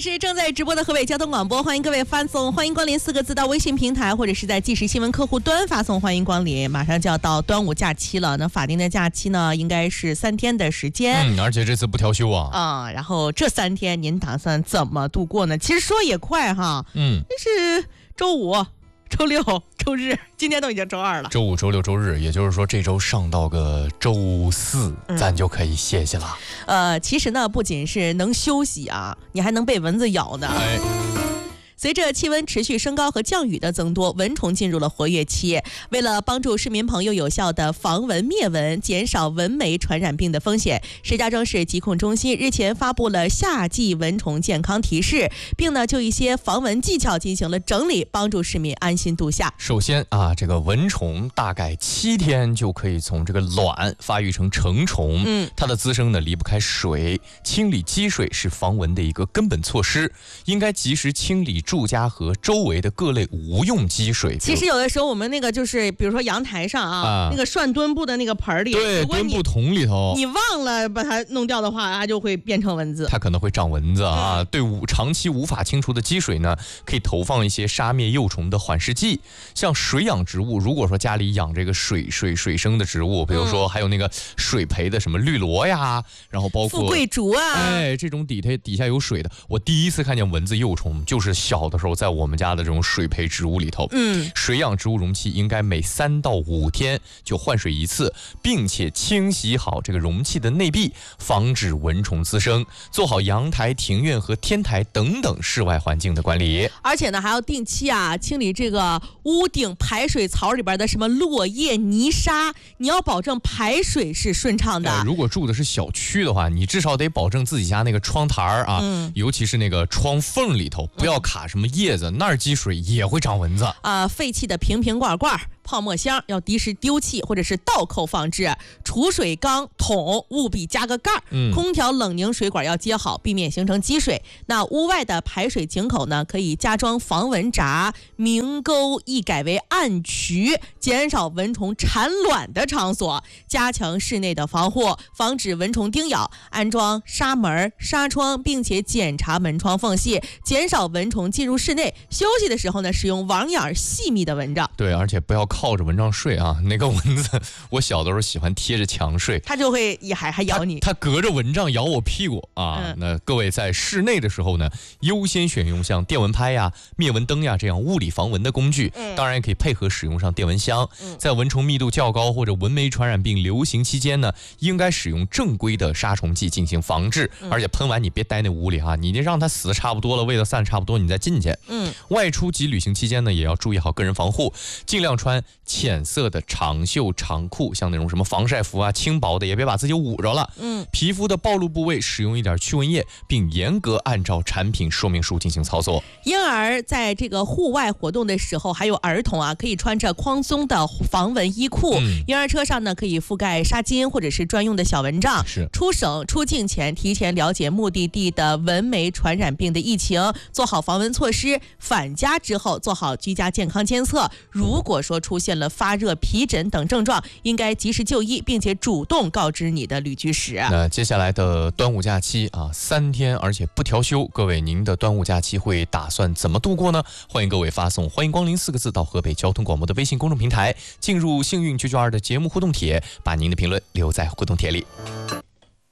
是正在直播的河北交通广播，欢迎各位发送欢迎光临4个字到微信平台，或者是在即时新闻客户端发送欢迎光临。马上就要到端午假期了，那法定的假期呢应该是3天的时间， 而且这次不调休啊。 然后这3天您打算怎么度过呢？其实说也快哈，这是周五、周六、周日，今天都已经周2了。 周五、周六、周日，也就是说这周上到个周4，咱就可以歇歇了。 其实呢，不仅是能休息啊，你还能被蚊子咬呢。随着气温持续升高和降雨的增多，蚊虫进入了活跃期。为了帮助市民朋友有效的防蚊灭蚊，减少蚊媒传染病的风险，石家庄市疾控中心日前发布了夏季蚊虫健康提示，并就一些防蚊技巧进行了整理，帮助市民安心度夏。 首先这个蚊虫大概7天就可以从这个卵发育成成虫，它的滋生呢离不开水，清理积水是防蚊的一个根本措施，应该及时清理住家和周围的各类无用积水。 其实有的时候我们那个就是比如说阳台上那个涮墩布的那个盆里， 对，墩布桶里头你忘了把它弄掉的话，它就会变成蚊子， 它可能会长蚊子啊。对长期无法清除的积水呢，可以投放一些杀灭幼虫的缓释剂。像水养植物，如果说家里养这个水生的植物，比如说还有那个水培的什么绿萝呀，然后包括富贵竹这种底下有水的。我第一次看见蚊子幼虫就是小的时候在我们家的这种水培植物里头。水养植物容器应该每3到5天就换水一次，并且清洗好这个容器的内壁，防止蚊虫滋生，做好阳台、庭院和天台等等室外环境的管理。 而且呢，还要定期清理这个屋顶排水槽里边的什么落叶、泥沙，你要保证排水是顺畅的。 如果住的是小区的话，你至少得保证自己家那个窗台尤其是那个窗缝里头不要卡什么叶子，那儿积水也会长蚊子。 废弃的瓶罐泡沫箱要及时丢弃或者是倒扣放置，储水缸桶务必加个盖空调冷凝水管要接好，避免形成积水。那屋外的排水井口呢，可以加装防蚊闸，明沟易改为暗渠，减少蚊虫产卵的场所，加强室内的防护，防止蚊虫叮咬，安装纱门、纱窗，并且检查门窗缝隙，减少蚊虫进入室内。休息的时候呢，使用网眼细密的蚊帐。 对，而且不要靠着蚊帐睡那个蚊子，我小的时候喜欢贴着墙睡， 它就会还咬你， 它隔着蚊帐咬我屁股那各位在室内的时候呢，优先选用像电蚊拍灭蚊灯这样物理防蚊的工具，当然也可以配合使用上电蚊香。在蚊虫密度较高或者蚊媒传染病流行期间呢，应该使用正规的杀虫剂进行防治，而且喷完你别待那屋里你让它死的差不多了，味道散差不多你再进去。外出及旅行期间呢，也要注意好个人防护，尽量穿浅色的长袖长裤，像那种什么防晒服轻薄的也别把自己捂着了。皮肤的暴露部位使用一点驱蚊液，并严格按照产品说明书进行操作。 婴儿在这个户外活动的时候，还有儿童可以穿着宽松的防蚊衣裤。婴儿车上呢，可以覆盖纱巾或者是专用的小蚊帐。出省出境前提前了解目的地的蚊媒传染病的疫情，做好防蚊措施。返家之后做好居家健康监测，如果说出现了发热、皮疹等症状，应该及时就医，并且主动告知你的旅居史。 那接下来的端午假期3天，而且不调休，各位您的端午假期会打算怎么度过呢？欢迎各位发送欢迎光临4个字到河北交通广播的微信公众平台，进入幸运992的节目互动帖，把您的评论留在互动帖里。